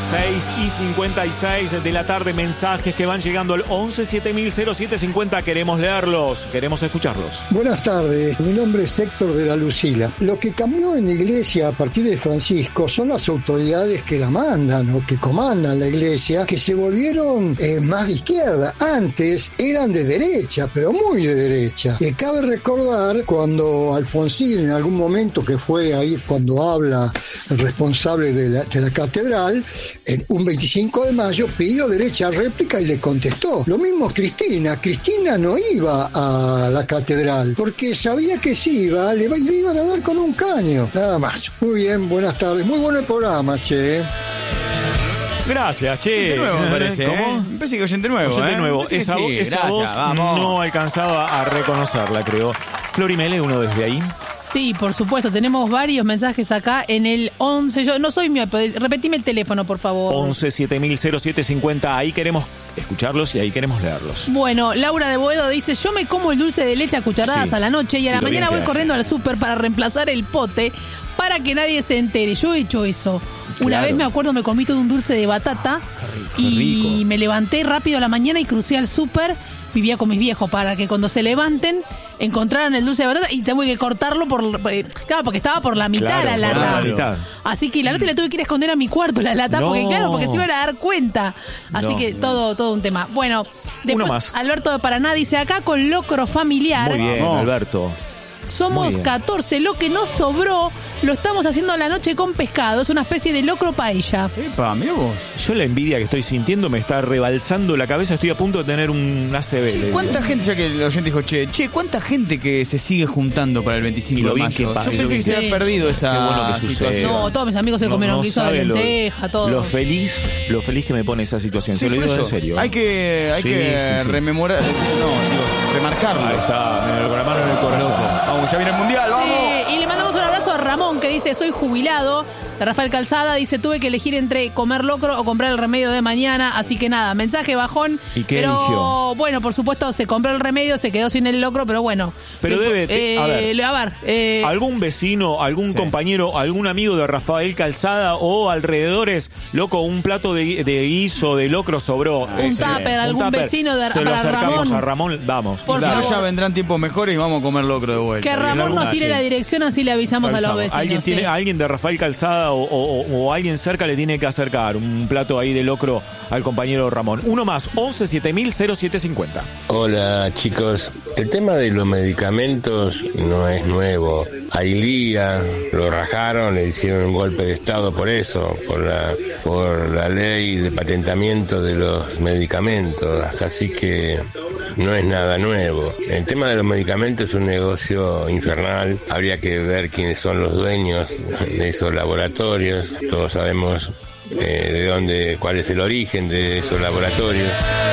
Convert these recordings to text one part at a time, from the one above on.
6:56 de la tarde, mensajes que van llegando al 11 7000 0750. Queremos leerlos, queremos escucharlos. Buenas tardes, mi nombre es Héctor de la Lucila. Lo que cambió en la iglesia a partir de Francisco son las autoridades que la mandan o que comandan la iglesia, que se volvieron más de izquierda. Antes eran de derecha, pero muy de derecha. Cabe recordar cuando Alfonsín, en algún momento que fue ahí cuando habla el responsable de la catedral, en un 25 de mayo pidió derecha a réplica y le contestó. Lo mismo Cristina no iba a la catedral porque sabía que si iba, le iban a dar con un caño. Nada más. Muy bien, buenas tardes. Muy bueno el programa, che. Gracias, che. Oyente nuevo, me parece. ¿Cómo? Me parece que oyente nuevo. Oyente nuevo. Esa voz vamos. no alcanzaba a reconocerla, creo. Florimele, uno desde ahí. Sí, por supuesto, tenemos varios mensajes acá en el 11. Yo no soy miope, repetime el teléfono, por favor. 11 7000 0750. Ahí queremos escucharlos y ahí queremos leerlos. Bueno, Laura de Boedo dice: yo me como el dulce de leche a cucharadas a la noche y a la mañana voy corriendo al súper para reemplazar el pote para que nadie se entere. Yo he hecho eso. Una vez me acuerdo, me comí todo un dulce de batata y me levanté rápido a la mañana y crucé al súper. Vivía con mis viejos para que cuando se levanten encontraran el dulce de batata y tengo que cortarlo porque estaba por la mitad la lata. Así que la lata la tuve que ir a esconder a mi cuarto, la lata, porque se iban a dar cuenta. Así que todo un tema. Bueno, después Alberto de Paraná dice: acá con locro familiar. Muy bien, Alberto. Somos 14, lo que nos sobró lo estamos haciendo a la noche con pescado. Es una especie de locro paella. Epa, mirá vos. Yo la envidia que estoy sintiendo me está rebalsando la cabeza. Estoy a punto de tener un ACV. Che, ¿cuánta gente, ya que el oyente dijo, cuánta gente que se sigue juntando para el 25 de mayo? Yo pensé que se había perdido esa situación. No, todos mis amigos se comieron guiso de lenteja, todo. Lo feliz que me pone esa situación. Se lo digo en serio. Hay que rememorar, remarcarlo. Ahí está, con la mano en el corazón. Vamos, ya viene el mundial, vamos. Sí, y le mandamos un abrazo a Ramón, que dice: soy jubilado. De Rafael Calzada dice: tuve que elegir entre comer locro o comprar el remedio de mañana. Así que nada, mensaje bajón. ¿Y qué eligió? Bueno, por supuesto, se compró el remedio, se quedó sin el locro, pero bueno. Pero algún vecino, algún compañero, algún amigo de Rafael Calzada o alrededores, loco, un plato de guiso, de locro sobró. Algún vecino se lo acercamos Ramón. A Ramón, vamos. Por favor. Ya vendrán tiempos mejores y vamos a comer locro de vuelta. Que Ramón nos tire la dirección, así le avisamos a los vecinos. Alguien de Rafael Calzada o alguien cerca le tiene que acercar un plato ahí de locro al compañero Ramón. Uno más, 11 7000 0750. Hola chicos, el tema de los medicamentos no es nuevo. A Ilía lo rajaron, le hicieron un golpe de estado por eso, por la ley de patentamiento de los medicamentos, así que no es nada nuevo. El tema de los medicamentos es un negocio infernal, habría que ver quiénes son los dueños de esos laboratorios. Todos sabemos cuál es el origen de esos laboratorios.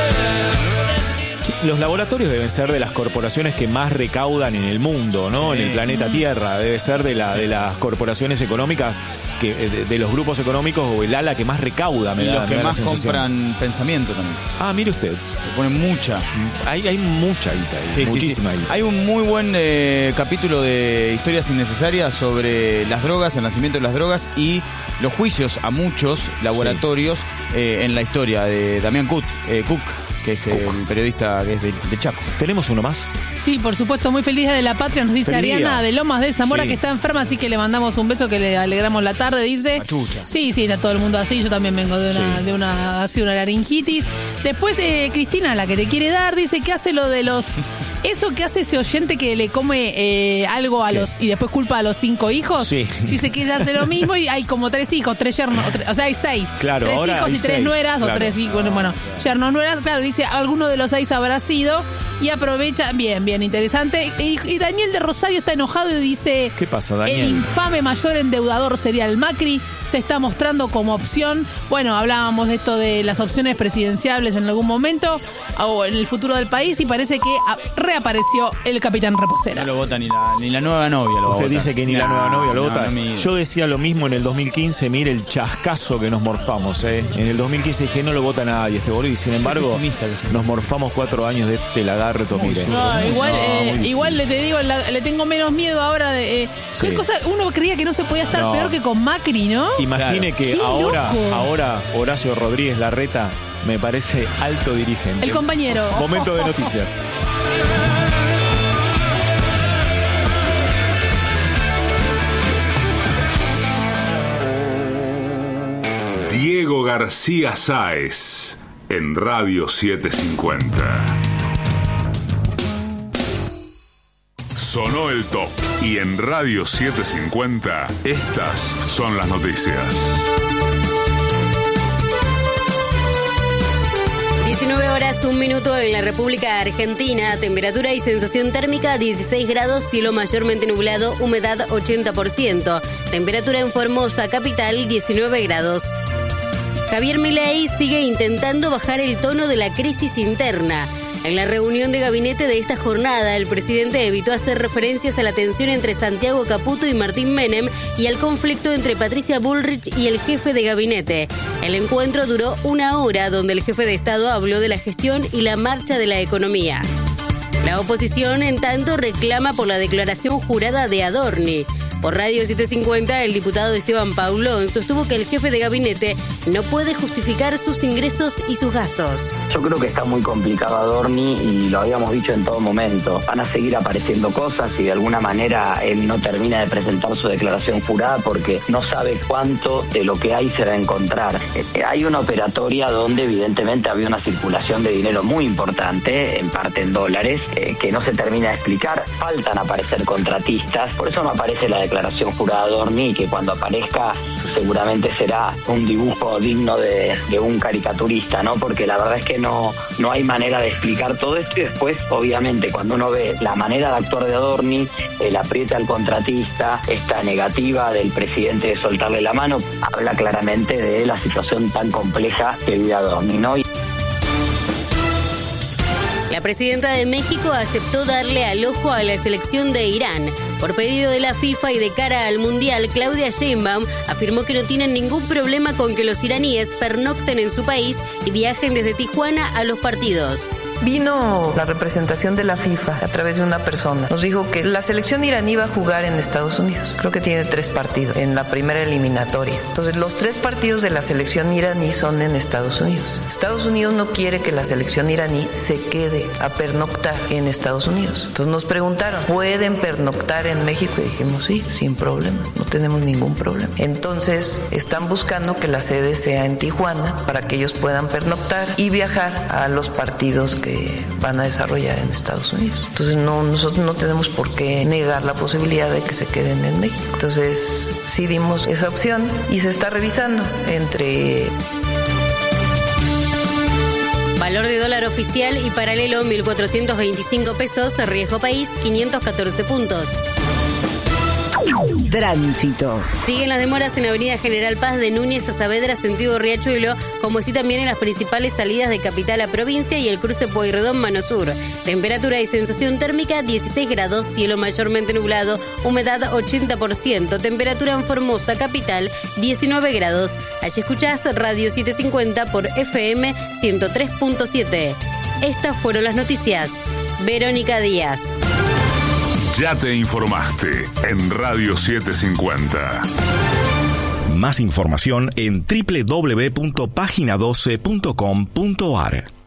Los laboratorios deben ser de las corporaciones que más recaudan en el mundo, ¿no? Sí. En el planeta Tierra. Debe ser de las corporaciones económicas, de los grupos económicos, o el ala que más recauda, y los que más compran pensamiento también. Mire usted. Le ponen mucha. Hay mucha guita ahí, muchísima guita. Hay un muy buen capítulo de Historias Innecesarias sobre las drogas, el nacimiento de las drogas y los juicios a muchos laboratorios en la historia de Damián Cook, que es el periodista que es de Chaco. ¿Tenemos uno más? Sí, por supuesto, muy feliz de la patria, nos dice Ariana de Lomas de Zamora, que está enferma, así que le mandamos un beso, que le alegramos la tarde, dice. Machucha. Sí, está todo el mundo así, yo también vengo de una laringitis. Después Cristina, la que te quiere dar, dice que hace lo de los... Eso que hace ese oyente que le come algo a los y después culpa a los 5 hijos. Sí. Dice que ella hace lo mismo y hay como 3 hijos, 3 yernos, o sea, hay 6. Claro, 3 hijos y 3 nueras, claro. O 3 hijos, bueno, yernos, nueras, claro, dice, alguno de los 6 habrá sido y aprovecha, bien interesante. Y Daniel de Rosario está enojado y dice: ¿qué pasa, Daniel? El infame mayor endeudador sería el Macri, se está mostrando como opción. Bueno, hablábamos de esto de las opciones presidenciables en algún momento o en el futuro del país y parece que reapareció el Capitán Reposera. No lo vota ni la nueva novia. Usted dice que ni la nueva novia lo vota. Yo decía lo mismo en el 2015, mire el chascazo que nos morfamos. En el 2015 dije, no lo vota nadie este boludo, y sin embargo nos morfamos 4 años de este lagarto, mire. Igual te digo, le tengo menos miedo ahora de... Sí. ¿Qué cosa? Uno creía que no se podía estar peor que con Macri, ¿no? Imagine que ahora Horacio Rodríguez Larreta me parece alto dirigente. El compañero. Momento de noticias. Diego García Sáez en Radio 750. Sonó el top y en Radio 750 estas son las noticias. 19 horas, 1 minuto en la República Argentina. Temperatura y sensación térmica 16 grados, cielo mayormente nublado, humedad 80%. Temperatura en Formosa, capital, 19 grados. Javier Milei sigue intentando bajar el tono de la crisis interna. En la reunión de gabinete de esta jornada, el presidente evitó hacer referencias a la tensión entre Santiago Caputo y Martín Menem y al conflicto entre Patricia Bullrich y el jefe de gabinete. El encuentro duró 1 hora, donde el jefe de Estado habló de la gestión y la marcha de la economía. La oposición, en tanto, reclama por la declaración jurada de Adorni. Por Radio 750, el diputado Esteban Paulón sostuvo que el jefe de gabinete no puede justificar sus ingresos y sus gastos. Yo creo que está muy complicado Adorni y lo habíamos dicho en todo momento. Van a seguir apareciendo cosas y de alguna manera él no termina de presentar su declaración jurada porque no sabe cuánto de lo que hay se va a encontrar. Hay una operatoria donde evidentemente había una circulación de dinero muy importante, en parte en dólares, que no se termina de explicar. Faltan aparecer contratistas, por eso no aparece la declaración jurada de Adorni, y que cuando aparezca seguramente será un dibujo digno de un caricaturista, ¿no? Porque la verdad es que no hay manera de explicar todo esto, y después, obviamente, cuando uno ve la manera de actuar de Adorni, el apriete al contratista, esta negativa del presidente de soltarle la mano, habla claramente de la situación tan compleja que vive Adorni, ¿no? La presidenta de México aceptó darle al ojo a la selección de Irán. Por pedido de la FIFA y de cara al Mundial, Claudia Sheinbaum afirmó que no tienen ningún problema con que los iraníes pernocten en su país y viajen desde Tijuana a los partidos. Vino la representación de la FIFA a través de una persona. Nos dijo que la selección iraní va a jugar en Estados Unidos. Creo que tiene 3 partidos en la primera eliminatoria. Entonces, los 3 partidos de la selección iraní son en Estados Unidos. Estados Unidos no quiere que la selección iraní se quede a pernoctar en Estados Unidos. Entonces nos preguntaron, ¿pueden pernoctar en México? Y dijimos, sí, sin problema, no tenemos ningún problema. Entonces, están buscando que la sede sea en Tijuana para que ellos puedan pernoctar y viajar a los partidos que van a desarrollar en Estados Unidos. Entonces nosotros no tenemos por qué negar la posibilidad de que se queden en México. Entonces sí dimos esa opción y se está revisando entre... Valor de dólar oficial y paralelo 1.425 pesos, riesgo país 514 puntos. Tránsito. Siguen las demoras en Avenida General Paz de Núñez a Saavedra, sentido Riachuelo, como así también en las principales salidas de capital a provincia y el cruce Pueyrredón Mano Sur. Temperatura y sensación térmica 16 grados, cielo mayormente nublado, humedad 80%, temperatura en Formosa, capital 19 grados. Allí escuchás Radio 750 por FM 103.7. Estas fueron las noticias. Verónica Díaz. Ya te informaste en Radio 750. Más información en www.pagina12.com.ar.